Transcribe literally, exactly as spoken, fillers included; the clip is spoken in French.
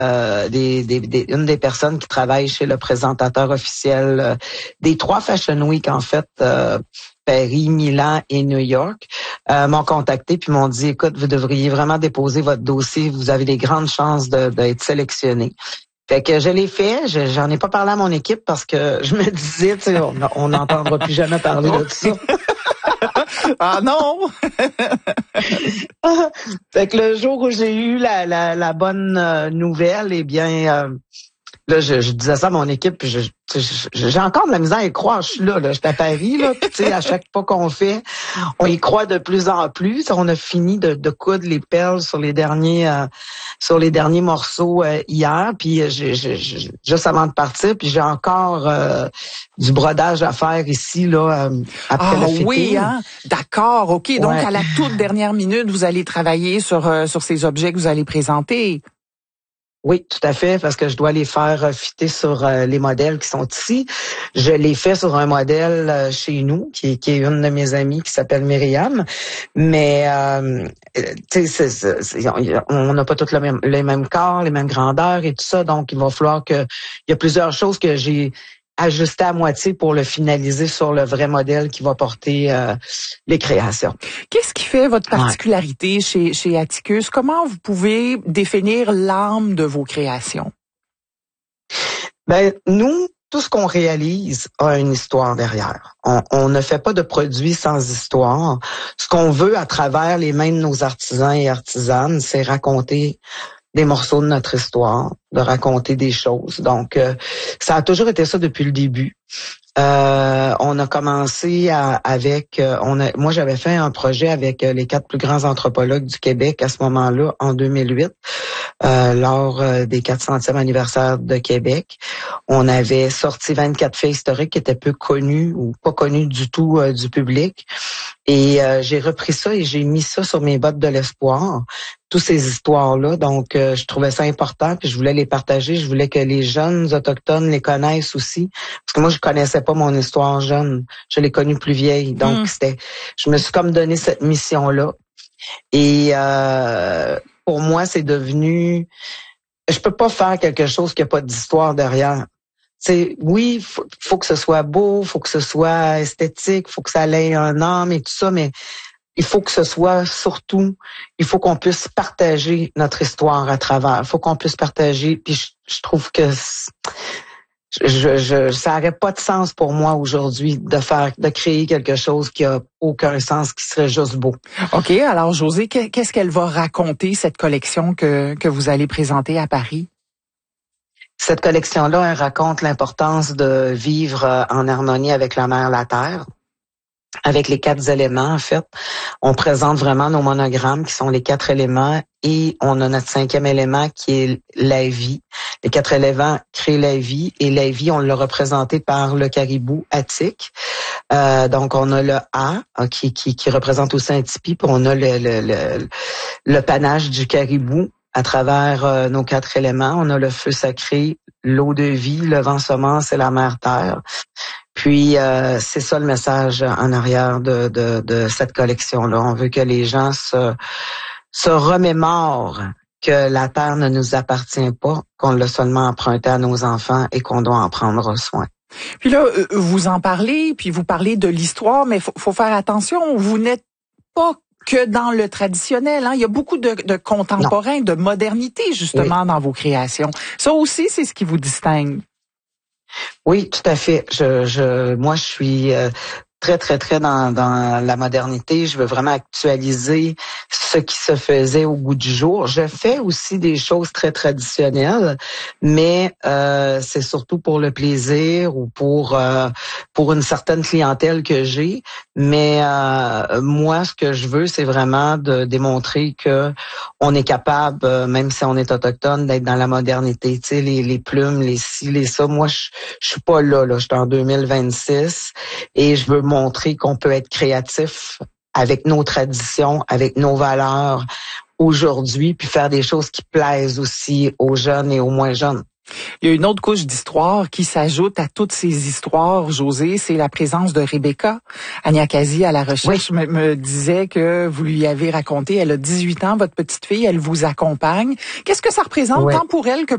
euh, des, des, des, une des personnes qui travaille chez le présentateur officiel euh, des trois Fashion Week, en fait, euh, Paris, Milan et New York, euh, m'ont contacté puis m'ont dit, écoute, vous devriez vraiment déposer votre dossier, vous avez des grandes chances de, d'être sélectionné. Fait que je l'ai fait, je, j'en ai pas parlé à mon équipe parce que je me disais, tu sais, on n'entendra plus jamais parler de ça. Ah non! Fait que le jour où j'ai eu la, la, la bonne euh, nouvelle, eh bien, euh, là, je, je disais ça à mon équipe, puis je, je, j'ai encore de la misère à y croire. Je suis là, là, je suis à Paris, là, puis tu sais, à chaque pas qu'on fait, on y croit de plus en plus. On a fini de, de coudre les perles sur les derniers, euh, sur les derniers morceaux euh, hier, puis j'ai, j'ai, j'ai, juste avant de partir, puis j'ai encore euh, du brodage à faire ici, là, euh, après ah, le fitting. oui, hein? D'accord, ok. Donc, Ouais. à la toute dernière minute, vous allez travailler sur euh, sur ces objets que vous allez présenter. Oui, tout à fait, parce que je dois les faire euh, fitter sur euh, les modèles qui sont ici. Je les fais sur un modèle euh, chez nous, qui, qui est une de mes amies qui s'appelle Myriam. Mais, euh, tu sais, c'est, c'est, on n'a pas tous le même, les mêmes corps, les mêmes grandeurs et tout ça. Donc, il va falloir que... Il y a plusieurs choses que j'ai ajustées à moitié pour le finaliser sur le vrai modèle qui va porter euh, les créations. Qu'est-ce qui fait votre particularité ouais. chez, chez Atticus? Comment vous pouvez définir l'âme de vos créations? Ben, nous, tout ce qu'on réalise a une histoire derrière. On, on ne fait pas de produits sans histoire. Ce qu'on veut à travers les mains de nos artisans et artisanes, c'est raconter des morceaux de notre histoire, de raconter des choses. Donc, euh, ça a toujours été ça depuis le début. Euh, on a commencé à, avec, euh, on a, moi j'avais fait un projet avec euh, les quatre plus grands anthropologues du Québec à ce moment-là, en deux mille huit, euh, lors euh, des quatre centième anniversaire de Québec. On avait sorti vingt-quatre faits historiques qui étaient peu connus ou pas connus du tout euh, du public. Et euh, j'ai repris ça et j'ai mis ça sur mes bottes de l'espoir, toutes ces histoires-là. Donc, euh, je trouvais ça important, puis je voulais les partager. Je voulais que les jeunes autochtones les connaissent aussi. Parce que moi, je connaissais pas mon histoire jeune. Je l'ai connue plus vieille. Donc, mmh. c'était, je me suis comme donné cette mission-là. Et euh, pour moi, c'est devenu... Je peux pas faire quelque chose qui a pas d'histoire derrière. C'est oui, faut, faut que ce soit beau, faut que ce soit esthétique, faut que ça ait un âme et tout ça, mais il faut que ce soit surtout, il faut qu'on puisse partager notre histoire à travers. Il faut qu'on puisse partager. Puis je, je trouve que je, je, ça n'aurait pas de sens pour moi aujourd'hui de faire, de créer quelque chose qui a aucun sens, qui serait juste beau. OK. Alors, Josée, qu'est-ce qu'elle va raconter, cette collection que, que vous allez présenter à Paris? Cette collection-là, elle raconte l'importance de vivre en harmonie avec la mer, la terre. Avec les quatre éléments, en fait. On présente vraiment nos monogrammes qui sont les quatre éléments et on a notre cinquième élément qui est la vie. Les quatre éléments créent la vie et la vie, on l'a représenté par le caribou attique. Euh, donc, on a le A qui, qui, qui représente aussi un tipi, puis on a le, le, le, le panache du caribou à travers euh, nos quatre éléments. On a le feu sacré, l'eau de vie, le vent semence et la mer terre. Puis, euh, c'est ça le message en arrière de, de, de cette collection-là. On veut que les gens se, se remémorent que la terre ne nous appartient pas, qu'on l'a seulement emprunté à nos enfants et qu'on doit en prendre soin. Puis là, vous en parlez, puis vous parlez de l'histoire, mais faut, faut faire attention, vous n'êtes pas que dans le traditionnel, hein. Il y a beaucoup de, de contemporains, non. de modernité, justement, oui. dans vos créations. Ça aussi, c'est ce qui vous distingue. Oui, tout à fait. Je, je, moi, je suis euh, très, très, très dans, dans la modernité. Je veux vraiment actualiser ce qui se faisait au goût du jour. Je fais aussi des choses très traditionnelles, mais euh, c'est surtout pour le plaisir ou pour euh, pour une certaine clientèle que j'ai. Mais euh, moi, ce que je veux, c'est vraiment de démontrer que on est capable, même si on est autochtone, d'être dans la modernité. Tu sais, les, les plumes, les ci, les ça. Moi, je, je suis pas là. Là, je suis en deux mille vingt-six et je veux montrer qu'on peut être créatif avec nos traditions, avec nos valeurs aujourd'hui, puis faire des choses qui plaisent aussi aux jeunes et aux moins jeunes. Il y a une autre couche d'histoire qui s'ajoute à toutes ces histoires, Josée, c'est la présence de Rebecca. Aniakazi, à la recherche, oui. me, me disait que vous lui avez raconté, elle a dix-huit ans, votre petite fille, elle vous accompagne. Qu'est-ce que ça représente oui. tant pour elle que